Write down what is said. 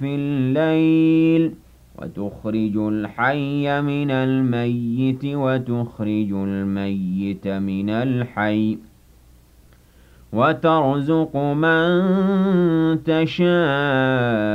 في الليل وتخرج الحي من الميت وتخرج الميت من الحي وترزق من تشاء